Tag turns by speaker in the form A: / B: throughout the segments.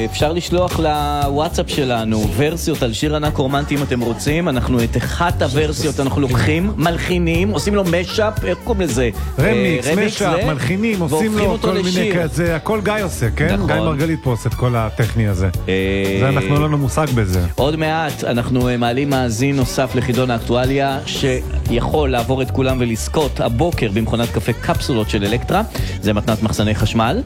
A: אפשר לשלוח לוואטסאפ שלנו ורסיות על שיר ענק רומנטי אם אתם רוצים. אנחנו את אחת הוורסיות אנחנו לוקחים, מלחינים, עושים לו משאפ, איך קוראים לזה?
B: רמיקס, משאפ, מלחינים, עושים לו כל מיני כזה, הכל גיא עושה, כן? גיא מרגלית פה עושה את כל הטכני הזה. זה אנחנו לא לנו מושג בזה.
A: עוד מעט אנחנו מעלים מאזין נוסף לחידון האקטואליה שיכול לעבור את כולם ולזכות הבוקר במכונת קפה קפסולות של אלקטרה. זה מתנת מחסני חשמל.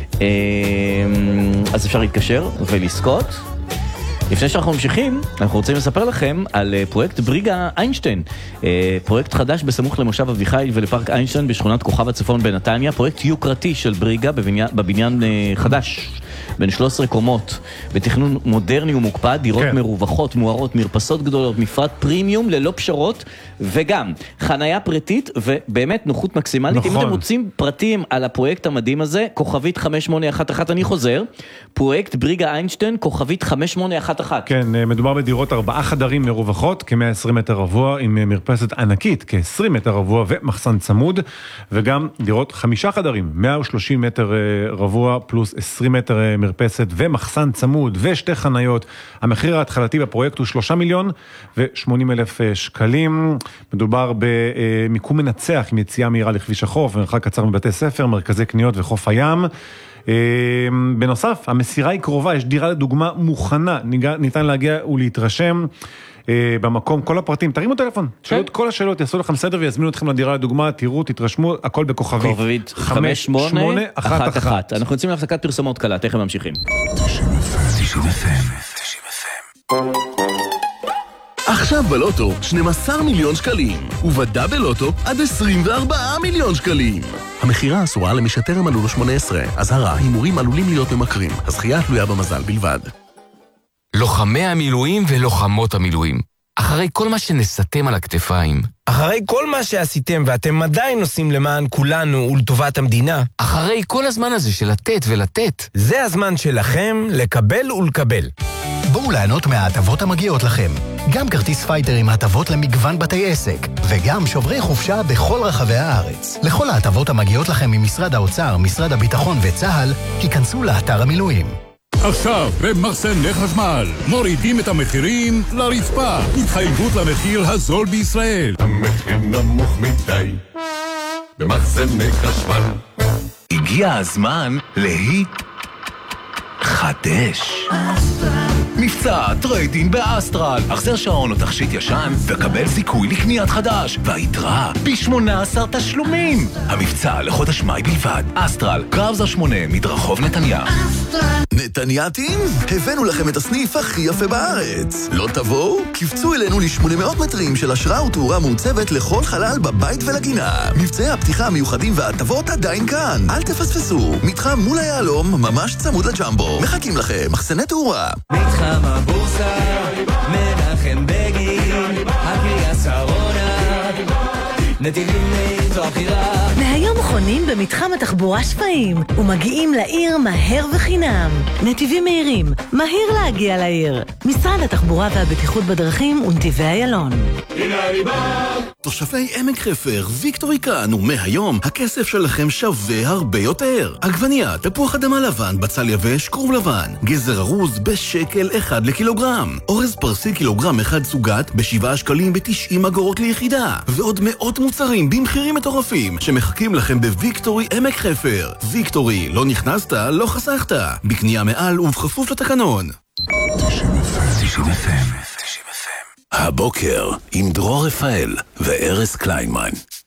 A: אז אפשר להתקשר ולזכות. לפני שאנחנו ממשיכים, אנחנו רוצים לספר לכם על פרויקט בריגה איינשטיין. פרויקט חדש בסמוך למושב אביחי ולפארק איינשטיין בשכונת כוכב הצפון בנתניה. פרויקט יוקרתי של בריגה בבניין חדש, בין 13 קומות, בתכנון מודרני ומוקפד, דירות מרווחות, מוארות, מרפסות גדולות, מפרט פרימיום ללא פשרות, וגם חנייה פרטית, ובאמת נוחות מקסימלית. אם אתם רוצים פרטים על הפרויקט המדהים הזה, כוכבית 5811, אני חוזר, פרויקט בריגה איינשטיין, כוכבית 5811.
B: כן, מדובר בדירות 4 חדרים מרווחות, כ-120 מטר רבוע, עם מרפסת ענקית, כ-20 מטר רבוע ומחסן צמוד, וגם דירות 5 חדרים, 130 מטר רבוע, פלוס 20 מטר מרפסת ומחסן צמוד ושתי חניות. המחיר ההתחלתי בפרויקט הוא 3,080,000 שקלים. מדובר במיקום מנצח עם יציאה מהירה לכביש החוף, מרחק קצר מבתי ספר, מרכזי קניות וחוף הים. בנוסף, המסירה היא קרובה, יש דירה לדוגמה מוכנה, ניתן להגיע ולהתרשם במקום, כל הפרטים, תרימו טלפון, שאלו את כל השאלות, יעשו לכם סדר ויזמינו אתכם לדירה לדוגמה, תראו, תתרשמו, הכל בכוכבית 5811.
A: אנחנו יוצאים להפסקת פרסומות קלה, תכף ממשיכים.
C: עכשיו בלוטו 12 מיליון שקלים, ובדאבל לוטו עד 24 מיליון שקלים. המחירה אסורה למי שטרם מלאו לו 18. אזהרה, הימורים עלולים להיות ממכרים. הזכייה תלויה במזל בלבד.
D: לוחמי המילואים ולוחמות המילואים, אחרי כל מה שנסתם על הכתפיים,
E: אחרי כל מה שעשיתם ואתם עדיין עושים למען כולנו ולטובת המדינה,
D: אחרי כל הזמן הזה של לתת ולתת,
E: זה הזמן שלכם לקבל ולקבל.
F: בואו ליהנות מההטבות המגיעות לכם. גם כרטיס פייטר עם הטבות למגוון בתי עסק, וגם שוברי חופשה בכל רחבי הארץ. לכל ההטבות המגיעות לכם ממשרד האוצר, משרד הביטחון וצה"ל, היכנסו לאתר המילואים.
G: עכשיו במחסני חשמל מורידים את המחירים לרצפה. התחייבות למחיר הזול בישראל.
C: המחיר נמוך מדי במחסני חשמל. הגיע הזמן חדש. מבצע טריידין באסטרל. החזר שעון או תכשיט ישן וקבל זיכוי לקניית חדש, והיתרה ב-18 תשלומים. המבצע לחודש מאי בלבד. אסטרל, קרבזר 8, מדרחוב נתניה. נתניאתים, הבאנו לכם את הסניף הכי יפה בארץ. לא תבואו? קפצו אלינו ל-800 מטרים של השראה ותאורה מעוצבת לכל חלל בבית ולגינה. מבצעי הפתיחה המיוחדים וההטבות עדיין כאן. אל תפספסו. מתחם מול היעלום, ממש צמוד לג'מבו. מחכים לכם, מחסני תאורה.
H: מתחם הבורסה, מנחם בגין, הקריה שרונה, נתיבים זו הבחירה.
I: מהיום חונים במתחם התחבורה שפיים ומגיעים לעיר מהר וחינם. נתיבים מהירים, מהיר להגיע לעיר. משרד התחבורה והבטיחות בדרכים ונתיבי איילון.
C: תושבי עמק חפר, ויקטורי כאן, ומהיום הכסף שלכם שווה הרבה יותר. עגבנייה, תפוח אדמה לבן, בצל יבש, כרוב לבן, גזר ארוז בשקל 1 לקילוגרם, אורז פרסי קילוגרם 1 סוגת ב7 שקלים ב90 אגורות ליחידה, ועוד מאות מוצרים במחירים מטורפים שמחכים לכם בוויקטורי עמק חפר. ויקטורי, לא נכנסת, לא חסכת. בקנייה מעל ובכפוף לתקנון. 90 FM. הבוקר עם דרור רפאל וארז קליינמן.